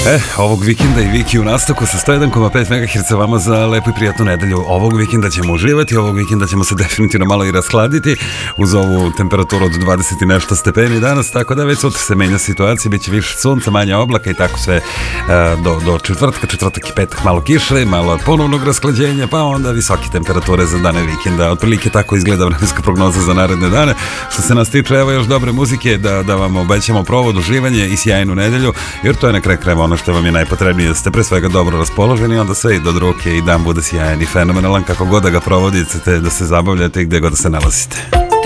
Ovog vikenda i Viki u nastavku sa 101,5 MHz vama za lepu i prijatnu nedelju. Ovog vikenda ćemo uživati, ovog vikenda ćemo se definitivno malo i raskladiti uz ovu temperaturu od 20 i nešto stepeni danas, tako da već sutra se menja situacija, bit će više sunca, manje oblaka i tako sve do četvrtak i petak malo kiše, malo ponovnog rasklađenja, pa onda visoke temperature za dane vikenda. Otprilike tako izgleda vremenska prognoza za naredne dane. Što se nas tiče, evo još dobre muzike da vam obećamo provod, uživanje i sjajnu nedelju, jer to je na kraju krajeva ono što vam je najpotrebnije, da ste pre svega dobro raspoloženi, onda sve i do ruke i dan bude sjajan i fenomenalan, kako god da ga provodite, da se zabavljate i gde god da se nalazite.